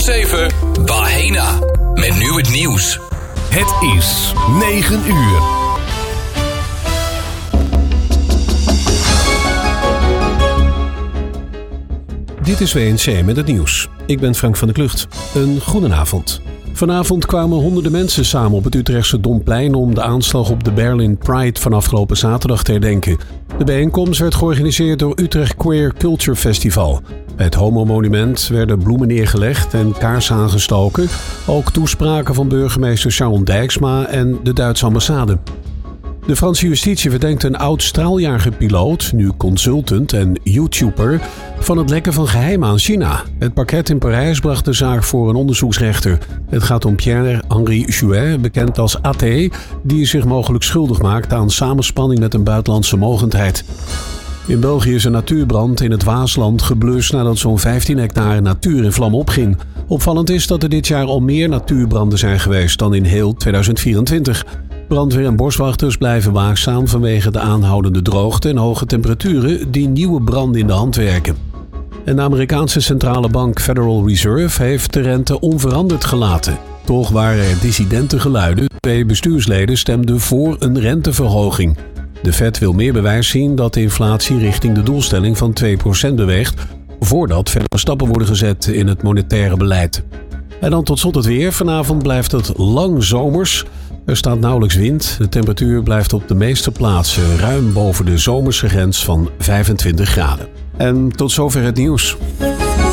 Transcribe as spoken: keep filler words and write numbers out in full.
zeven, Bahena. Met nu het nieuws. Het is negen uur. Dit is W N C met het nieuws. Ik ben Frank van der Klucht. Een goedenavond. Vanavond kwamen honderden mensen samen op het Utrechtse Domplein om de aanslag op de Berlin Pride van afgelopen zaterdag te herdenken. De bijeenkomst werd georganiseerd door Utrecht Queer Culture Festival. Bij het Homo-monument werden bloemen neergelegd en kaarsen aangestoken. Ook toespraken van burgemeester Sharon Dijksma en de Duitse ambassade. De Franse justitie verdenkt een oud straaljagerpiloot, nu consultant en YouTuber, van het lekken van geheimen aan China. Het parket in Parijs bracht de zaak voor een onderzoeksrechter. Het gaat om Pierre-Henri Jouet, bekend als A T, die zich mogelijk schuldig maakt aan samenspanning met een buitenlandse mogendheid. In België is een natuurbrand in het Waasland geblust nadat zo'n vijftien hectare natuur in vlam opging. Opvallend is dat er dit jaar al meer natuurbranden zijn geweest dan in heel tweeduizend vierentwintig. Brandweer en boswachters blijven waakzaam vanwege de aanhoudende droogte en hoge temperaturen die nieuwe branden in de hand werken. En de Amerikaanse centrale bank Federal Reserve heeft de rente onveranderd gelaten. Toch waren er dissidente geluiden. Twee bestuursleden stemden voor een renteverhoging. De Fed wil meer bewijs zien dat de inflatie richting de doelstelling van twee procent beweegt, voordat verdere stappen worden gezet in het monetaire beleid. En dan tot slot het weer. Vanavond blijft het lang zomers. Er staat nauwelijks wind. De temperatuur blijft op de meeste plaatsen ruim boven de zomerse grens van vijfentwintig graden. En tot zover het nieuws.